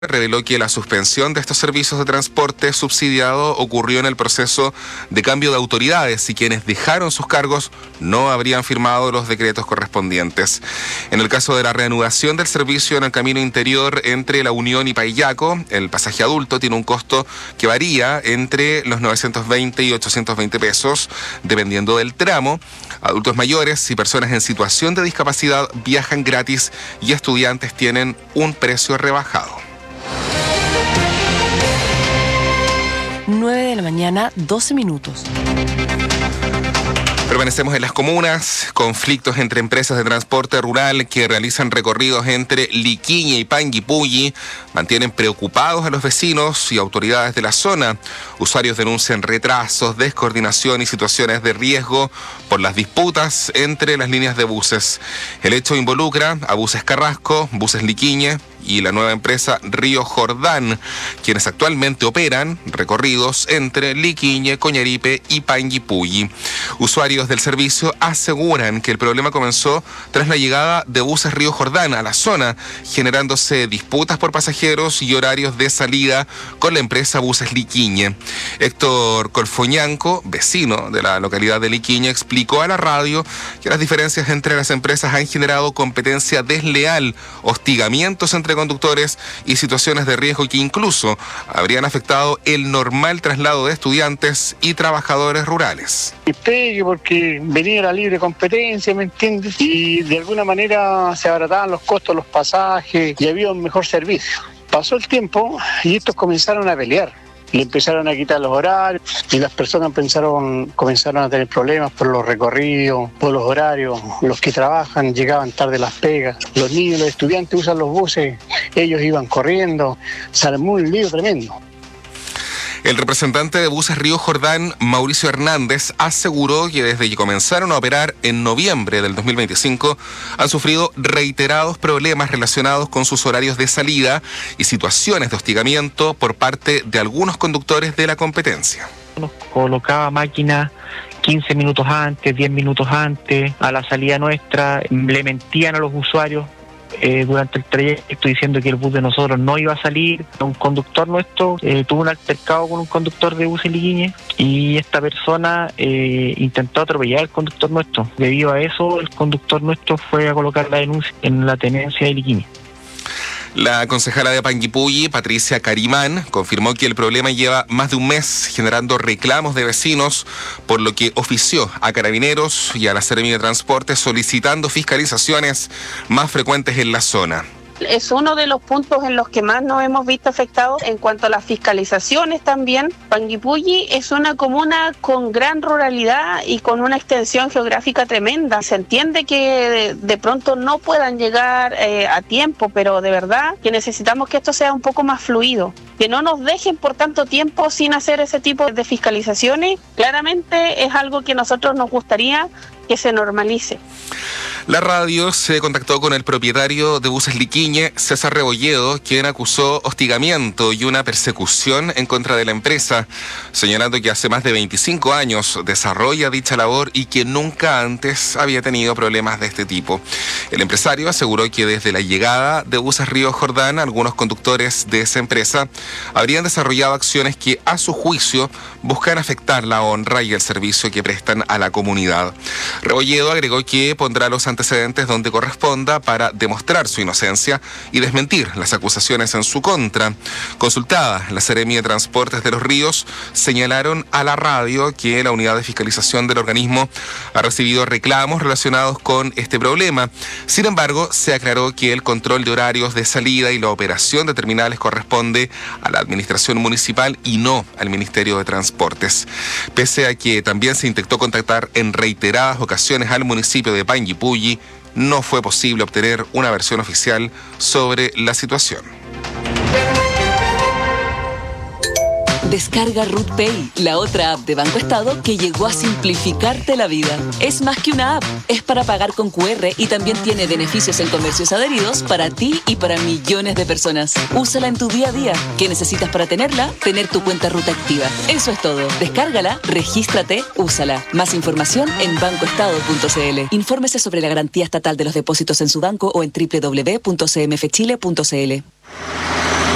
reveló que la suspensión de estos servicios de transporte subsidiado ocurrió en el proceso de cambio de autoridades y quienes dejaron sus cargos no habrían firmado los decretos correspondientes. En el caso de la reanudación del servicio en el camino interior entre La Unión y Paillaco, el pasaje adulto tiene un costo que varía entre los 920 y 820 pesos, dependiendo del tramo. Adultos mayores y personas en situación de discapacidad viajan gratis y estudiantes tienen un precio rebajado. 9 de la mañana, 12 minutos. Permanecemos en las comunas, conflictos entre empresas de transporte rural que realizan recorridos entre Liquiñe y Panguipulli mantienen preocupados a los vecinos y autoridades de la zona. Usuarios denuncian retrasos, descoordinación y situaciones de riesgo por las disputas entre las líneas de buses. El hecho involucra a Buses Carrasco, Buses Liquiñe y la nueva empresa Río Jordán, quienes actualmente operan recorridos entre Liquiñe, Coñaripe y Panguipulli. Usuarios del servicio aseguran que el problema comenzó tras la llegada de Buses Río Jordán a la zona, generándose disputas por pasajeros y horarios de salida con la empresa Buses Liquiñe. Héctor Corfoñanco, vecino de la localidad de Liquiñe, explicó a la radio que las diferencias entre las empresas han generado competencia desleal, hostigamientos entre conductores y situaciones de riesgo que incluso habrían afectado el normal traslado de estudiantes y trabajadores rurales. Porque venía la libre competencia, ¿me entiendes? Y de alguna manera se abarataban los costos, los pasajes y había un mejor servicio. Pasó el tiempo y estos comenzaron a pelear. Le empezaron a quitar los horarios y las personas comenzaron a tener problemas por los recorridos, por los horarios. Los que trabajan llegaban tarde a las pegas. Los niños, los estudiantes usan los buses, ellos iban corriendo. Se armó un lío tremendo. El representante de Buses Río Jordán, Mauricio Hernández, aseguró que desde que comenzaron a operar en noviembre del 2025 han sufrido reiterados problemas relacionados con sus horarios de salida y situaciones de hostigamiento por parte de algunos conductores de la competencia. Nos colocaba máquinas 15 minutos antes, 10 minutos antes a la salida nuestra, le mentían a los usuarios durante el trayecto diciendo que el bus de nosotros no iba a salir. Un conductor nuestro tuvo un altercado con un conductor de Buses Liquiñe y esta persona intentó atropellar al conductor nuestro. Debido a eso, el conductor nuestro fue a colocar la denuncia en la tenencia de Liquiñe. La concejala de Panguipulli, Patricia Carimán, confirmó que el problema lleva más de un mes generando reclamos de vecinos, por lo que ofició a Carabineros y a la Seremi de Transporte solicitando fiscalizaciones más frecuentes en la zona. Es uno de los puntos en los que más nos hemos visto afectados en cuanto a las fiscalizaciones también. Panguipulli es una comuna con gran ruralidad y con una extensión geográfica tremenda. Se entiende que de pronto no puedan llegar a tiempo, pero de verdad que necesitamos que esto sea un poco más fluido. Que no nos dejen por tanto tiempo sin hacer ese tipo de fiscalizaciones. Claramente es algo que a nosotros nos gustaría que se normalice. La radio se contactó con el propietario de Buses Liquiñe, César Rebolledo, quien acusó hostigamiento y una persecución en contra de la empresa, señalando que hace más de 25 años desarrolla dicha labor y que nunca antes había tenido problemas de este tipo. El empresario aseguró que desde la llegada de Buses Río Jordán, algunos conductores de esa empresa habrían desarrollado acciones que, a su juicio, buscan afectar la honra y el servicio que prestan a la comunidad. Rebolledo agregó que pondrá los antecedentes donde corresponda para demostrar su inocencia y desmentir las acusaciones en su contra. Consultada la Seremi de Transportes de Los Ríos, señalaron a la radio que la unidad de fiscalización del organismo ha recibido reclamos relacionados con este problema. Sin embargo, se aclaró que el control de horarios de salida y la operación de terminales corresponde a la administración municipal y no al Ministerio de Transportes. Pese a que también se intentó contactar en reiteradas ocasiones al municipio de Panguipulli, no fue posible obtener una versión oficial sobre la situación. Descarga Root Pay, la otra app de Banco Estado que llegó a simplificarte la vida. Es más que una app, es para pagar con QR y también tiene beneficios en comercios adheridos para ti y para millones de personas. Úsala en tu día a día. ¿Qué necesitas para tenerla? Tener tu cuenta Root activa. Eso es todo. Descárgala, regístrate, úsala. Más información en bancoestado.cl. Infórmese sobre la garantía estatal de los depósitos en su banco o en www.cmfchile.cl.